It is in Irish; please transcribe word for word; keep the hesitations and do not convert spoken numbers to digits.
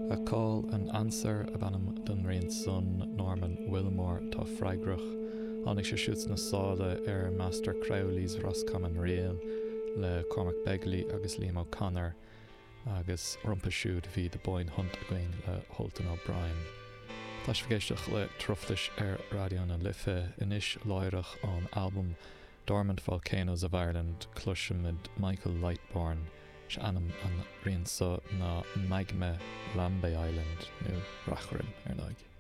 A call an answer a banam don rion son Norman Wilmore tá freigrach annig sé siúts na sála ar Master Crowley's Roscommon Rail le Cormac Begley agus Liam O'Connor agus rumpa siúd hí de Boyne Hunt a going le Holton O'Brien. Tás fagéisteach le troftais ar radio na Life inis láirech an album Dormant Volcanoes of Ireland cluisimid Michael Lightbourne se anam an rion sa na Magma Lambay Island nó Rachrin ar náig.